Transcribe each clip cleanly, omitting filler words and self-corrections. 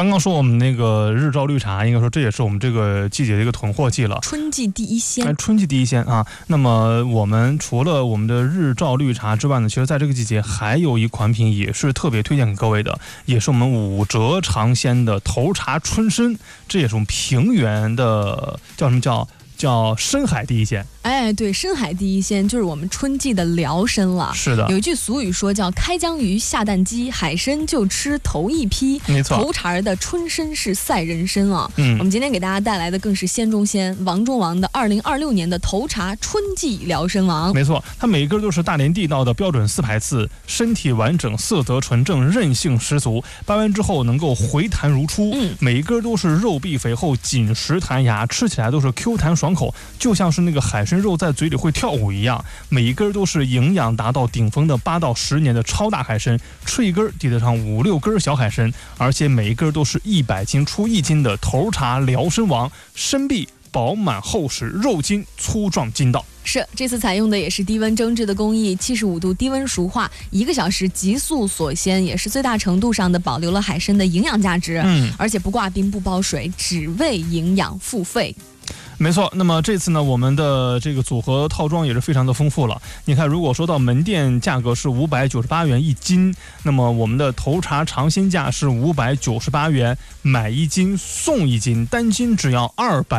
刚刚说我们那个日照绿茶，应该说这也是我们这个季节的一个囤货季了， 春季第一鲜。 春季第一鲜啊。那么我们除了我们的日照绿茶之外呢，其实在这个季节还有一款品也是特别推荐给各位的，也是我们5折尝鲜的头茶春参，这也是我们平原的叫什么叫深海第一鲜。 哎，对，深海第一鲜就是我们春季的辽参了。 是的， 有一句俗语说叫开江鱼下蛋鸡，海参就吃头一批。 没错， 头茬的春参是赛人参啊。我们今天给大家带来的更是鲜中鲜，王中王的2026年的头茬春季辽参王。 没错，它每一根都是大连地道的标准4排刺，身体完整，色泽纯正，韧性十足，掰完之后能够回弹如初。每一根都是肉壁肥厚，紧实弹牙，吃起来都是 Q 弹爽口，就像是那个海参肉在嘴里会跳舞一样。每一根都是营养达到顶峰的8到10年的超大海参，吃一根抵得上5、6根小海参，而且每一根都是100斤出1斤的头茬辽参王，身壁饱满厚实，肉筋粗壮筋道。 是，这次采用的也是低温蒸制的工艺，75度低温熟化，1个小时急速锁鲜，也是最大程度上的保留了海参的营养价值。而且不挂冰不包水，只为营养付费。 没错，那么这次呢，我们的这个组合套装也是非常的丰富了。你看，如果说到门店价格是598元1斤，那么我们的头茬尝鲜价是598元，买1斤送1斤，单斤只要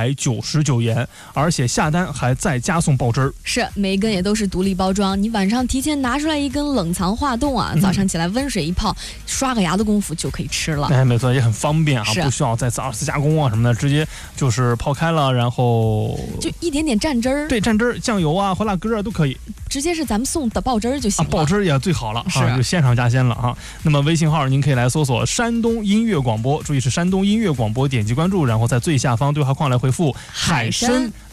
299元，而且下单还再加送爆汁儿。 是，每一根也都是独立包装，你晚上提前拿出来一根冷藏化冻啊，早上起来温水一泡，刷个牙的功夫就可以吃了。 哎，没错，也很方便啊，不需要再2次加工啊什么的，直接就是泡开了，然后就一点点蘸汁儿， 对，蘸汁儿、酱油啊、胡辣根啊都可以， 直接是咱们送的爆汁儿就行了。 爆汁儿也最好了， 是就鲜上加鲜了啊。那么微信号您可以来搜索山东音乐广播，注意是山东音乐广播，点击关注，然后在最下方对话框来回复海参。